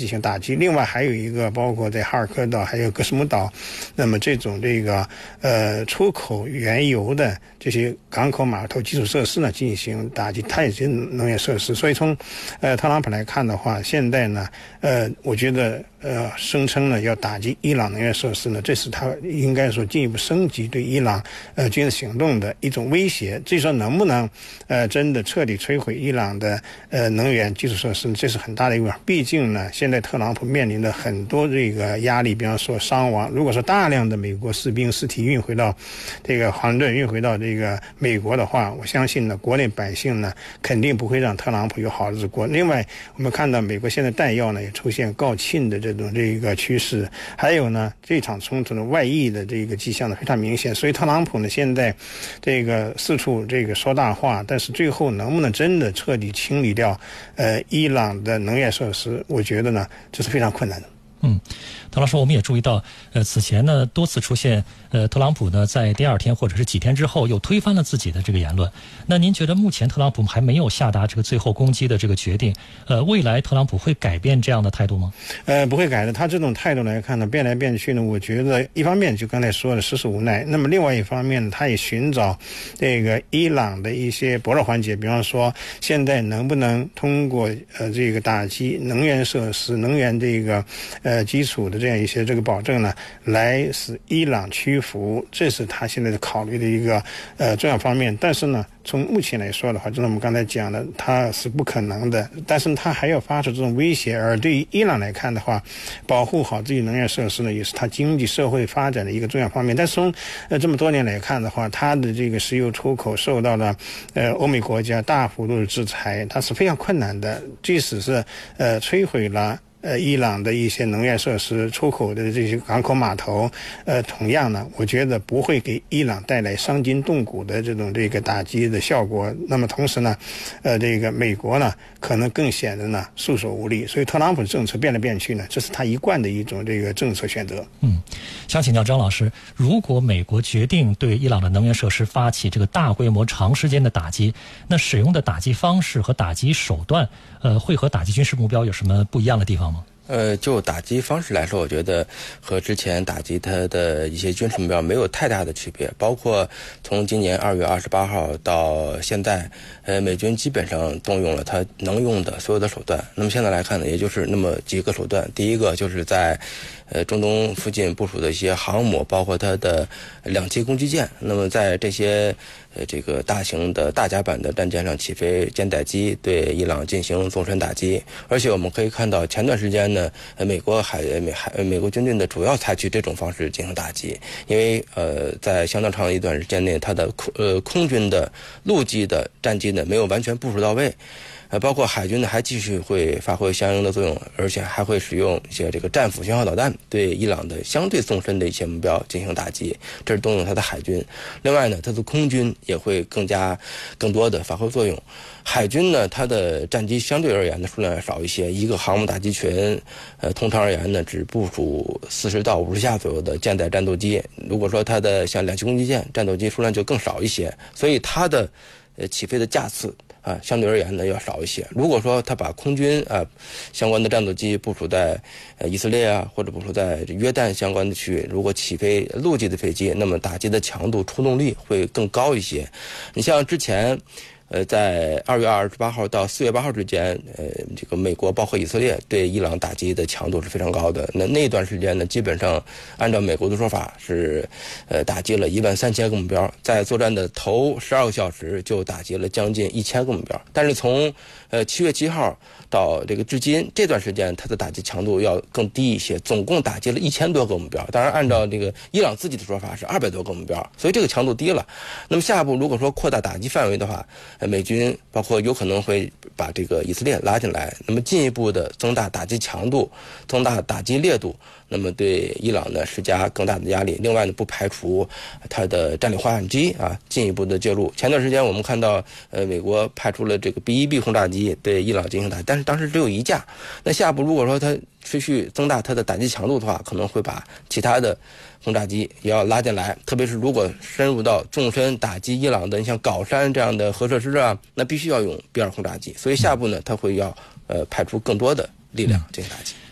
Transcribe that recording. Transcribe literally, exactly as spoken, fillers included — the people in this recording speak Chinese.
进行打击。另外还有一个包括在哈尔科岛还有格斯姆岛，那么这种这个呃出口原油的这些港口码头基础设施呢进行打击，它也是能源设施。所以从呃特朗普来看的话，现在呢呃我觉得呃声称呢要打击伊朗能源设施呢，这是他应该说进一步升级对伊朗呃军事行动的一种威胁。至于说能不能呃真的彻底摧毁伊朗的呃能源基础设施，这是很大的一个。毕竟呢，现在特朗普面临的很多这个压力，比方说伤亡。如果说大量的美国士兵尸体运回到这个华盛顿，运回到这个美国的话，我相信呢，国内百姓呢肯定不会让特朗普有好日子过。另外，我们看到美国现在弹药呢也出现告罄的这种这个趋势，还有呢，这场冲突的外溢的这个迹象呢非常明显。所以特朗普呢现在这个四处这个说大话，但是最后能不能真的彻底清理掉呃伊朗的能源设施，我觉得呢这是非常困难的。 嗯，唐老师，我们也注意到，呃，此前呢多次出现，呃，特朗普呢在第二天或者是几天之后又推翻了自己的这个言论。那您觉得目前特朗普还没有下达这个最后攻击的这个决定，呃，未来特朗普会改变这样的态度吗？ 呃，不会改的。他这种态度来看呢，变来变去呢，我觉得一方面就刚才说的实属无奈，那么另外一方面他也寻找这个伊朗的一些薄弱环节，比方说现在能不能通过呃这个打击能源设施、能源这个呃。呃，基础的这样一些这个保证呢，来使伊朗屈服，这是他现在的考虑的一个呃重要方面。但是呢，从目前来说的话，就像我们刚才讲的，它是不可能的。但是他还要发出这种威胁，而对于伊朗来看的话，保护好自己能源设施呢，也是他经济社会发展的一个重要方面。但是从呃这么多年来看的话，它的这个石油出口受到了呃欧美国家大幅度的制裁，它是非常困难的。即使是呃摧毁了呃，伊朗的一些能源设施、出口的这些港口码头，呃，同样呢，我觉得不会给伊朗带来伤筋动骨的这种这个打击的效果。那么同时呢，呃，这个美国呢，可能更显得呢束手无力。所以特朗普的政策变来变去呢，这是他一贯的一种这个政策选择。 嗯，想请教张老师，如果美国决定对伊朗的能源设施发起这个大规模、长时间的打击，那使用的打击方式和打击手段，呃，会和打击军事目标有什么不一样的地方吗？ 呃，就打击方式来说，我觉得和之前打击它的一些军事目标没有太大的区别。包括从今年二月二十八号到现在，呃，美军基本上动用了它能用的所有的手段。那么现在来看呢，也就是那么几个手段。第一个就是在呃中东附近部署的一些航母，包括它的两栖攻击舰。那么在这些呃这个大型的大甲板的战舰上起飞舰载机，对伊朗进行纵深打击。而且我们可以看到，前段时间呢，美国海美海美国军队呢主要采取这种方式进行打击，因为呃在相当长一段时间内，它的空呃空军的、陆基的战机呢没有完全部署到位。呃，包括海军呢还继续会发挥相应的作用，而且还会使用一些这个战斧巡航导弹对伊朗的相对纵深的一些目标进行打击，这是动用它的海军。另外呢，它的空军也会更加更多的发挥作用。海军呢，它的战机相对而言的数量要少一些，一个航母打击群，呃，通常而言呢，只部署四十到五十架左右的舰载战斗机。如果说它的像两栖攻击舰、战斗机数量就更少一些，所以它的呃起飞的架次啊，相对而言呢要少一些。如果说他把空军啊相关的战斗机部署在呃以色列啊，或者部署在约旦相关的区域，如果起飞陆基的飞机，那么打击的强度、出动力会更高一些。你像之前。呃，在二月二十八号到四月八号之间，呃，这个美国包括以色列对伊朗打击的强度是非常高的。那那段时间呢，基本上按照美国的说法是，呃，打击了一万三千个目标，在作战的头十二个小时就打击了将近一千个目标。但是从呃七月七号到这个至今这段时间，它的打击强度要更低一些，总共打击了一千多个目标。当然，按照这个伊朗自己的说法是二百多个目标，所以这个强度低了。那么下一步如果说扩大打击范围的话，美军包括有可能会把这个以色列拉进来，那么进一步的增大打击强度，增大打击烈度，那么对伊朗呢施加更大的压力。另外呢，不排除它的战略化战机啊进一步的介入。前段时间我们看到，呃，美国派出了这个 B 一 B 轰炸机对伊朗进行打击，但是当时只有一架。那下一步如果说它持续增大它的打击强度的话，可能会把其他的轰炸机也要拉进来，特别是如果深入到纵深打击伊朗的，你像皋山这样的核设施啊，那必须要用 B 二轰炸机。所以下一步呢，它会要呃派出更多的力量进行打击。